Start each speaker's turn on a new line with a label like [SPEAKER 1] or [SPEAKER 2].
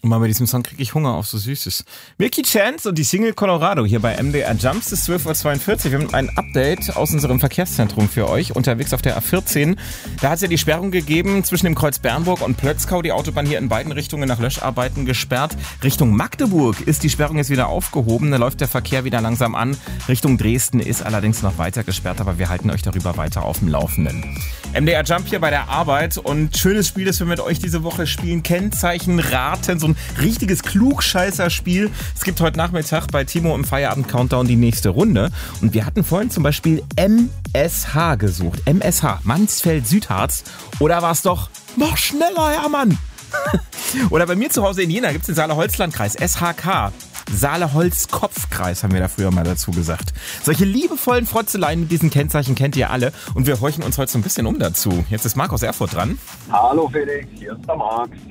[SPEAKER 1] Und mal bei diesem Song kriege ich Hunger auf so Süßes. Milky Chance und die Single Colorado hier bei MDR Jumps ist 12.42 Uhr. Wir haben ein Update aus unserem Verkehrszentrum für euch unterwegs auf der A14. Da hat es ja die Sperrung gegeben zwischen dem Kreuz Bernburg und Plötzkau. Die Autobahn hier in beiden Richtungen nach Löscharbeiten gesperrt. Richtung Magdeburg ist die Sperrung jetzt wieder aufgehoben. Da läuft der Verkehr wieder langsam an. Richtung Dresden ist allerdings noch weiter gesperrt, aber wir halten euch darüber weiter auf dem Laufenden. MDR Jump hier bei der Arbeit und schönes Spiel, das wir mit euch diese Woche spielen. Kennzeichen raten, so ein richtiges Klugscheißer-Spiel. Es gibt heute Nachmittag bei Timo im Feierabend-Countdown die nächste Runde. Und wir hatten vorhin zum Beispiel MSH gesucht. MSH, Mansfeld-Südharz. Oder war es doch noch schneller, Hermann? Oder bei mir zu Hause in Jena gibt es den Saale-Holzland-Kreis, SHK. Saale-Holz-Kopf-Kreis haben wir da früher mal dazu gesagt. Solche liebevollen Frotzeleien mit diesen Kennzeichen kennt ihr alle. Und wir horchen uns heute so ein bisschen um dazu. Jetzt ist Marc aus Erfurt dran.
[SPEAKER 2] Hallo Felix, hier ist der Marc.